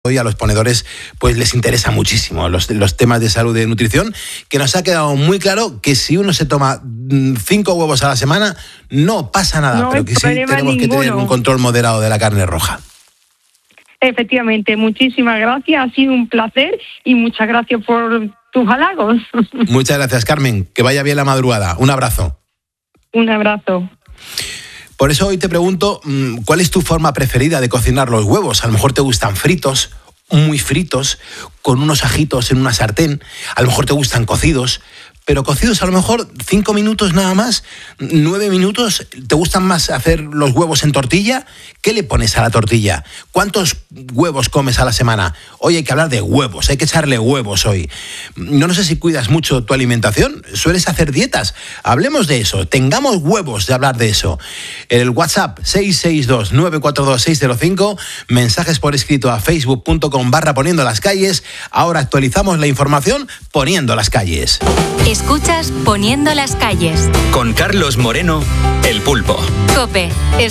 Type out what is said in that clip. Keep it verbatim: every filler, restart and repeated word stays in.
Hoy a los ponedores pues les interesa muchísimo los, los temas de salud y de nutrición, que nos ha quedado muy claro que si uno se toma cinco huevos a la semana no pasa nada, no pero que sí tenemos ninguno. que tener un control moderado de la carne roja. Efectivamente, muchísimas gracias, ha sido un placer y muchas gracias por tus halagos. Muchas gracias, Carmen, que vaya bien la madrugada, un abrazo. Un abrazo. Por eso hoy te pregunto, ¿cuál es tu forma preferida de cocinar los huevos? A lo mejor te gustan fritos, muy fritos, con unos ajitos en una sartén. A lo mejor te gustan cocidos, pero cocidos a lo mejor cinco minutos nada más, nueve minutos. ¿Te gustan más hacer los huevos en tortilla? ¿Qué le pones a la tortilla? ¿Cuántos huevos comes a la semana? Hoy hay que hablar de huevos, hay que echarle huevos hoy. No, no sé si cuidas mucho tu alimentación, ¿sueles hacer dietas? Hablemos de eso, tengamos huevos de hablar de eso. El WhatsApp seis seis dos, nueve cuatro dos, seis cero cinco, mensajes por escrito a facebook.com barra poniendo las calles. Ahora actualizamos la información poniendo las calles. Escuchas Poniendo las calles. Con Carlos Moreno, El Pulpo. COPE.